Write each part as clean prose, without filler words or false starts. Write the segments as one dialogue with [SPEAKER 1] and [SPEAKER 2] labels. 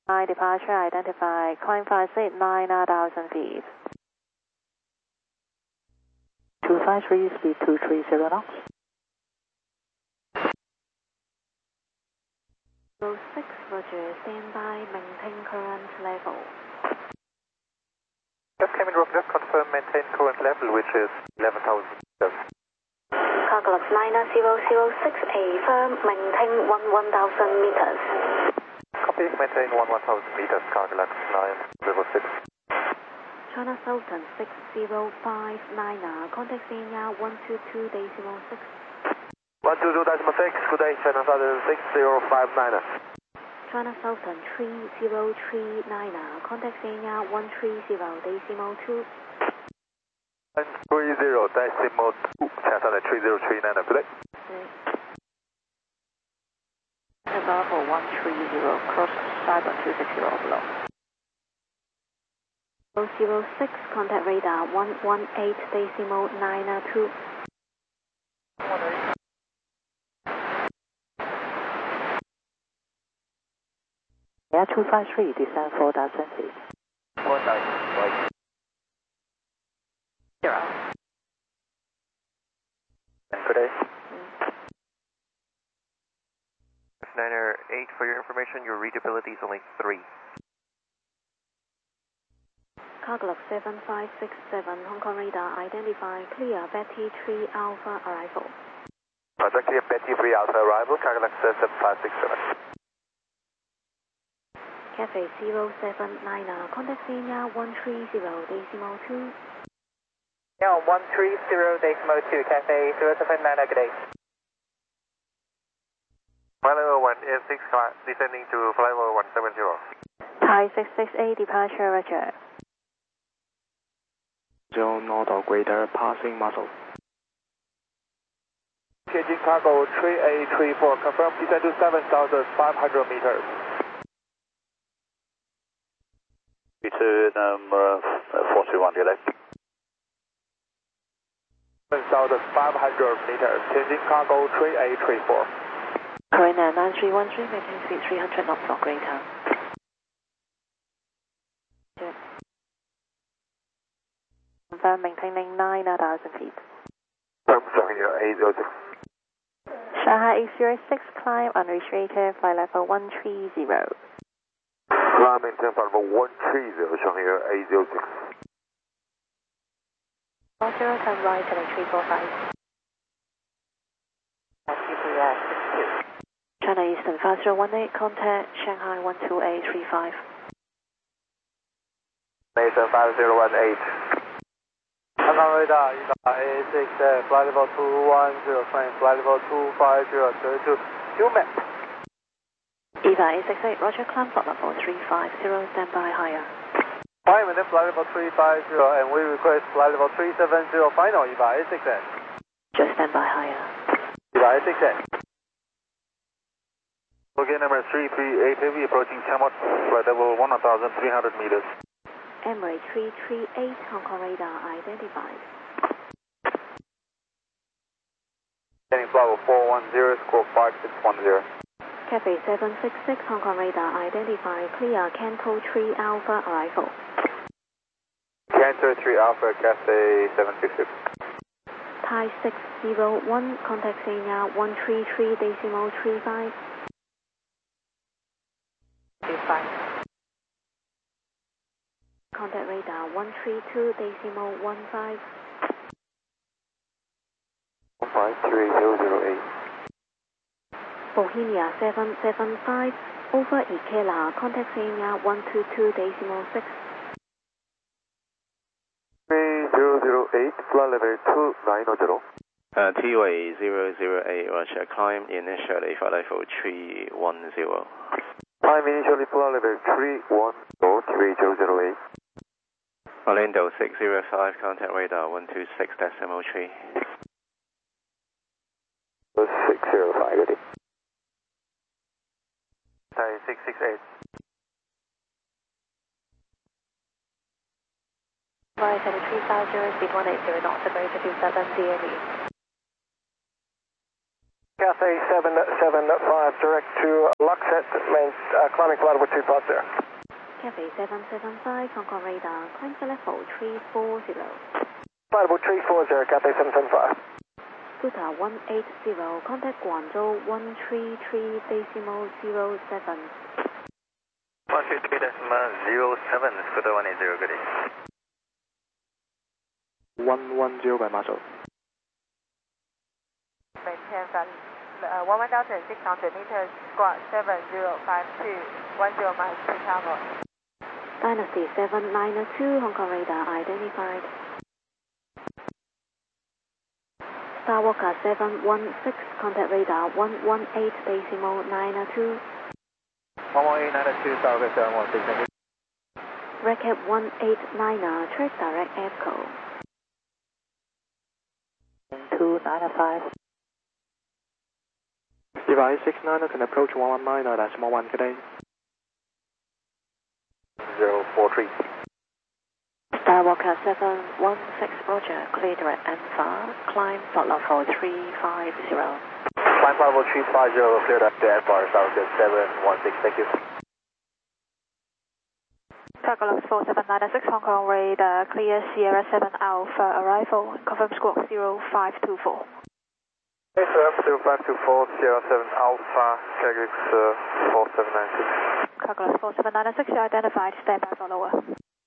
[SPEAKER 1] departure identified. Climb 569,000 feet.
[SPEAKER 2] 253, speed 230 knots.
[SPEAKER 1] 06, Roger, stand by, maintain current level.
[SPEAKER 3] Just came in, just confirm maintain current level, which is 11,000 meters.
[SPEAKER 1] Carglass Liner 006, affirm, maintain 11,000 meters.
[SPEAKER 3] Copy, maintain 11,000 meters, Carglass 906.
[SPEAKER 1] China Southern 605 contact Senior 122.6.
[SPEAKER 3] 122.6, good day, China Southern 6059.
[SPEAKER 1] China Southern 3039, contact Senior 130.2.
[SPEAKER 3] 130.2, China Southern 3039, good day.
[SPEAKER 2] Bravo 130, cross cyber 260 below.
[SPEAKER 1] 006, contact radar 118.92.
[SPEAKER 2] Air 253, descend 4,000 feet.
[SPEAKER 3] 4,000,
[SPEAKER 2] 0.
[SPEAKER 3] good day. Niner 8, for your information, your readability is only 3.
[SPEAKER 1] Carglass 7567, Hong Kong radar identify, clear, Betty 3 Alpha arrival.
[SPEAKER 3] Project clear, Betty 3 Alpha arrival, Carglass 7567.
[SPEAKER 1] Cafe 079, contact Senior 130.2.
[SPEAKER 3] Yeah, 130.2, Cafe 079, good day. Flight level 186, descending to flight level 170.
[SPEAKER 1] Thai 668, departure, Roger.
[SPEAKER 4] 0 knot or greater passing muzzle.
[SPEAKER 3] Tianjin Cargo 3834, confirm descend to 7,500 meters. To number 41, delay. 7,500 meters, Tianjin Cargo 3834.
[SPEAKER 2] Current 9313, maintain speed 300 knots or greater.
[SPEAKER 1] Confirm maintaining 9,000 feet.
[SPEAKER 3] Confirm your 806.
[SPEAKER 1] Shanghai 806, climb unrestricted, flight level 130.
[SPEAKER 3] Climb maintain flight level 130, Shanghai 806.
[SPEAKER 1] 10, turn right, heading 345. China Eastern 5018, contact Shanghai 12835.
[SPEAKER 3] Mason 5018. Hong Kong radar, A6, flight level 210, claim flight level 250, 32, map.
[SPEAKER 1] EVA 868, Roger, climb flight level 350, stand by higher.
[SPEAKER 3] Climb and then flight level 350, and we request flight level 370, final EVA 868.
[SPEAKER 1] Just stand by higher.
[SPEAKER 3] EVA 868. Okay, number 338 heavy approaching Chamot, flight level 1,300 meters.
[SPEAKER 1] Emirates 338, Hong Kong radar identified.
[SPEAKER 3] Standing flight level 410, squawk 5610.
[SPEAKER 1] Cafe 766, Hong Kong radar identified, clear, Canto 3 Alpha arrival.
[SPEAKER 3] Canto 3 Alpha, Cafe 766.
[SPEAKER 1] Thai 601, contact Senior 133.35.
[SPEAKER 2] 25.
[SPEAKER 1] Contact radar 132.15.
[SPEAKER 3] 53008.
[SPEAKER 1] Bohemia 775, over Ikela, contact Senior 122.6.
[SPEAKER 3] 3008, flight level 290.
[SPEAKER 4] TWA 008, Roger, climb initially flight level 310.
[SPEAKER 3] Time initially flight level 310, 3008.
[SPEAKER 4] Orlando 605, contact radar 126.3.
[SPEAKER 3] 605, good day. Thai 668.
[SPEAKER 1] Right, heading 350, speed 180 knots, operator 27 DME.
[SPEAKER 3] Cathay 775, direct to Luxet, climbing flight level 250.
[SPEAKER 1] Cathay 775, Hong Kong radar, climb flight level 340.
[SPEAKER 3] Flight level 340, Cathay 775.
[SPEAKER 1] Scooter 180, contact Guangzhou 133.07.
[SPEAKER 3] 133.07, Scooter 180, good day.
[SPEAKER 4] 110 by Marshall.
[SPEAKER 5] Maintain from 1,600 meters, squawk 7052, 10 miles to travel.
[SPEAKER 1] Dynasty 792, Hong Kong radar identified. Starwalker 716, contact radar 118.92.
[SPEAKER 3] 118.92, Starwalker 716, thank you.
[SPEAKER 1] Recap 189, track direct echo.
[SPEAKER 2] 295.
[SPEAKER 4] Device 69 can approach 119, that's 11, good day.
[SPEAKER 3] 043.
[SPEAKER 2] Skywalker 716, Roger, clear direct Alpha, climb flight level 350.
[SPEAKER 3] Climb flight level 350, clear direct to Alpha, Starwalker 716, thank you.
[SPEAKER 5] Tagalog 4796, Hong Kong radar, clear Sierra 7 Alpha, arrival, confirm squawk 0524.
[SPEAKER 3] AFM 0524, Sierra 7 Alpha, Kegix 4796.
[SPEAKER 5] Tagalog 4796, you identified, stand by for lower.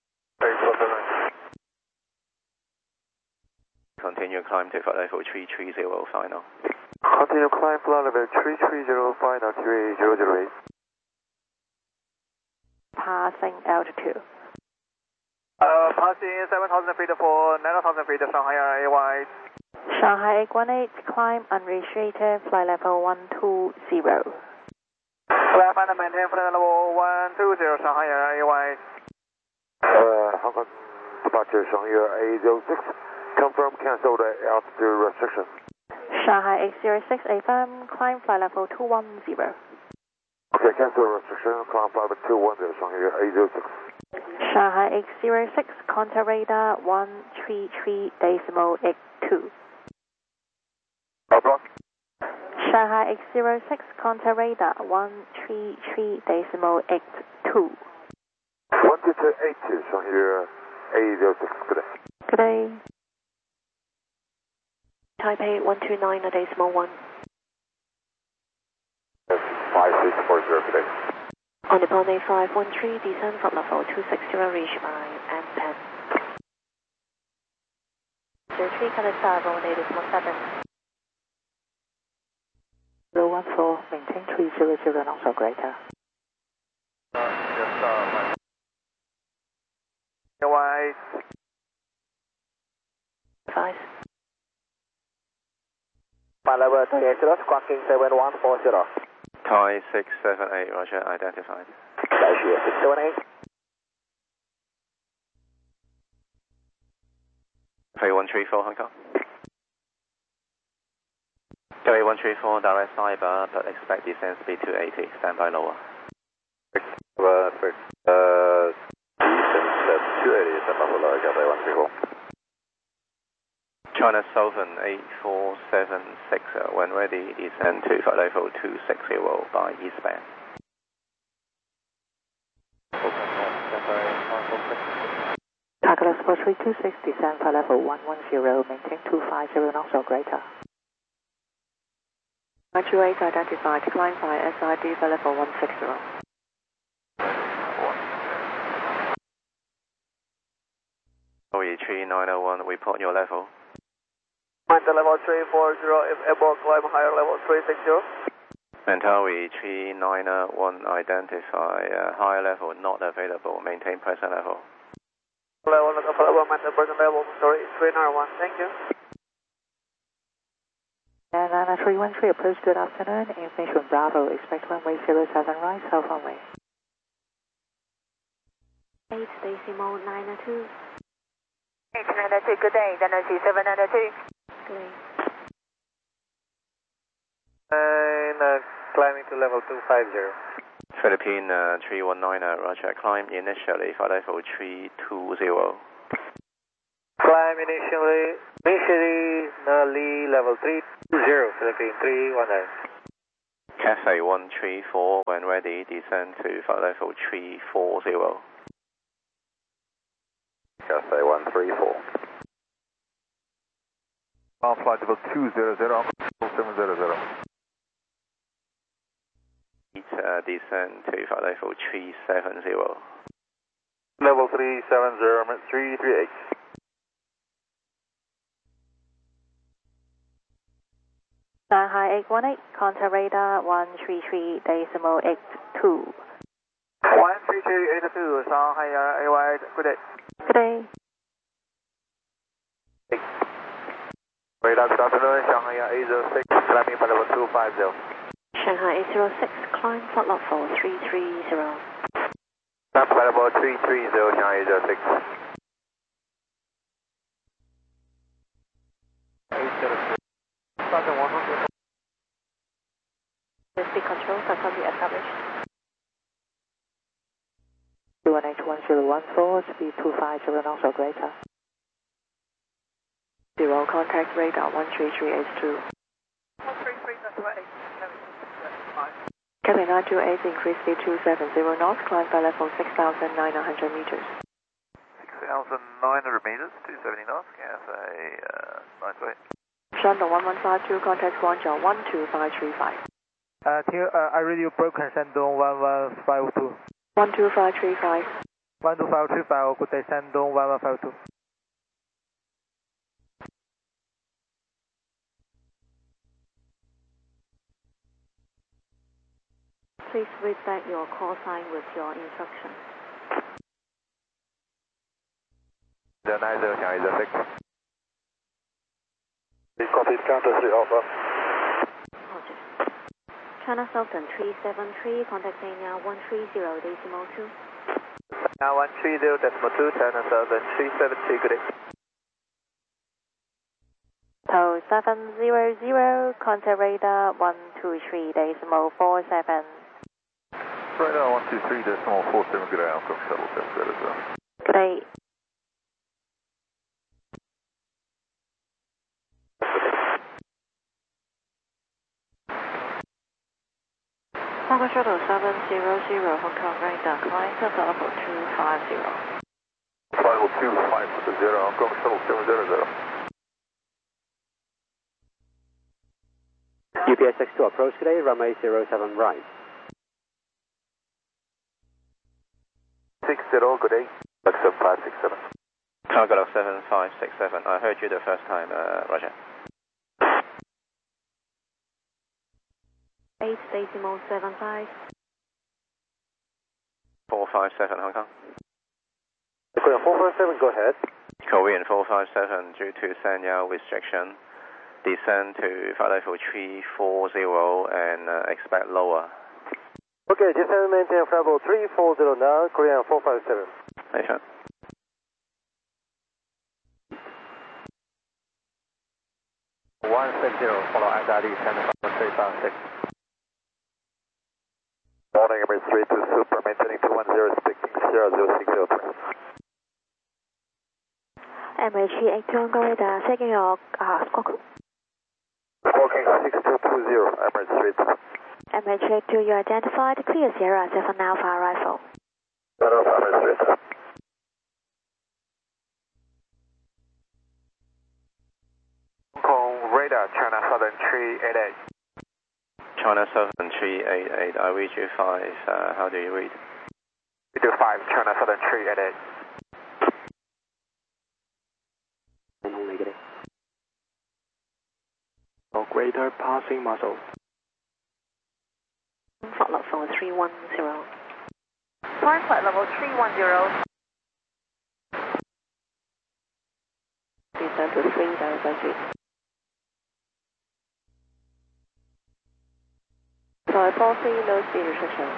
[SPEAKER 4] Continue climb to flight level 330 final.
[SPEAKER 3] Continue climb flight level 330, final QA 008.
[SPEAKER 5] Passing altitude.
[SPEAKER 3] Passing 7,000 feet for 9,000 feet, Shanghai AY.
[SPEAKER 5] Shanghai 818, climb unrestricted, flight level 120.
[SPEAKER 3] Flight final maintain flight level 120, Shanghai AY. Hong Kong departure Shanghai 806. Confirm cancel the altitude restriction.
[SPEAKER 5] Shanghai 806, affirm, climb flight level 210.
[SPEAKER 3] Okay, cancel restriction, climb flight level 210, Shanghai 806.
[SPEAKER 5] Shanghai 806, contact radar 133.82.
[SPEAKER 3] Block.
[SPEAKER 5] Shanghai 806, contact radar 133.82.
[SPEAKER 3] 12282, Shanghai 806, good day.
[SPEAKER 5] Good day.
[SPEAKER 2] Taipei 129.1.
[SPEAKER 3] 5640, good day.
[SPEAKER 2] On Nippon A513, descend from level 260, reached by M10. 03, Canada, runway 17.
[SPEAKER 6] 014, maintain 300 knots or greater.
[SPEAKER 3] AY.
[SPEAKER 2] Advise.
[SPEAKER 3] Flight level 380, squawking 7140.
[SPEAKER 4] Thai 678, Roger, identified.
[SPEAKER 3] Dash 678.
[SPEAKER 4] Cathay 134, Hong Kong. Cathay 134, direct cyber, but expect descent speed 280, stand by lower.
[SPEAKER 3] Descent 280, stand by for lower, Cathay 134.
[SPEAKER 4] China Southern 8476, when ready, descend to flight level 260 by eastbound.
[SPEAKER 6] Tagalog 4326, descend flight level 110, maintain 250 knots or greater.
[SPEAKER 2] 928 identified, climb by SID flight level 160.
[SPEAKER 4] OE 3901, report your level.
[SPEAKER 3] Manta level 340, if able, climb higher level 360.
[SPEAKER 4] Mentawai 3901, identify higher level not available, maintain present level.
[SPEAKER 3] Level, Manta present level, sorry, 3901, thank you.
[SPEAKER 6] And 313, approach, good afternoon, information Bravo, expect runway 07 right, south runway.
[SPEAKER 1] 8.92.
[SPEAKER 5] 892, good day, Dynasty 792.
[SPEAKER 1] Great.
[SPEAKER 3] And climbing to level 250.
[SPEAKER 4] Philippine 319, Roger, climb initially flight level 320.
[SPEAKER 3] Climb initially, level 3. 20, Philippine 319.
[SPEAKER 4] Cathay 134, when ready, descend to flight level 340.
[SPEAKER 3] Cathay 134.
[SPEAKER 7] Flight level 200, 700.
[SPEAKER 4] Descend to flight level 370.
[SPEAKER 3] Level 370, 338.
[SPEAKER 2] Shanghai 818, contact radar 133.82.
[SPEAKER 3] 13382, Shanghai AY, good day.
[SPEAKER 2] Good day.
[SPEAKER 3] Radar, good afternoon, Shanghai 806, climbing for level 250.
[SPEAKER 2] Shanghai 806, climb flight level 330.
[SPEAKER 3] Climb for level 330, Shanghai 806. 806.
[SPEAKER 2] Speed control, successfully established.
[SPEAKER 6] 2181014, speed 250 knots or greater.
[SPEAKER 2] 0, contact radar 13382.
[SPEAKER 3] 133.8.
[SPEAKER 2] Cathay 928, increase speed 270 knots, climb by level 6,900 meters.
[SPEAKER 3] 6,900 meters, 270 knots, Cathay 928.
[SPEAKER 2] Shandong 1152, contact Guangzhou 12535.
[SPEAKER 7] I read you broken, Shandong 1152.
[SPEAKER 2] 12535.
[SPEAKER 7] 12535, good day, Shandong 1152.
[SPEAKER 1] Please read back your call sign with your instructions.
[SPEAKER 3] 090, Shanghai 806. Please copy counter 3 Alpha.
[SPEAKER 1] Roger. China Southern 373, contact Dania 130.2.
[SPEAKER 3] Now 130.2, China Southern 373, good day.
[SPEAKER 2] So 700, contact radar 123.47.
[SPEAKER 7] Radar 123.47, good day, Alcom Shuttle 700.
[SPEAKER 2] Good day. Hong Kong Shuttle 700, Hong Kong radar, climb to level 250.
[SPEAKER 7] Level 250, Hong Kong Shuttle 700.
[SPEAKER 8] UPS X2 approach today, runway 07 right.
[SPEAKER 3] 60, good day. Accept 567.
[SPEAKER 4] Cargo 7567, I heard you the first time, Roger.
[SPEAKER 1] 8.75.
[SPEAKER 4] 457 Hong Kong.
[SPEAKER 3] Korean 457, go ahead.
[SPEAKER 4] Korean 457, due to Sanyao restriction, descend to flight level 340 and expect lower.
[SPEAKER 3] Okay, descend maintain flight level 340 now, Korean 457.
[SPEAKER 4] Later.
[SPEAKER 3] Follow IDD 10356. Morning, Emirates 32 Super, maintaining 210, speaking 00603.
[SPEAKER 2] MH 82 Hong Kong radar, taking your squawk.
[SPEAKER 3] Squawking 6220, Emirates 32.
[SPEAKER 2] MH 82, you identified, clear Sierra 7 Alpha arrival.
[SPEAKER 3] Alpha, Emirates 32. Hong Kong radar, China Southern 388.
[SPEAKER 4] China Southern 388, I read you 5, how do you read?
[SPEAKER 3] We do 5, China Southern 388.
[SPEAKER 8] Negative. Greater passing muzzle.
[SPEAKER 2] Flight level 310.
[SPEAKER 5] Climb flight level 310.
[SPEAKER 2] Descend to 3000 feet. Sorry, 43, no speed restriction.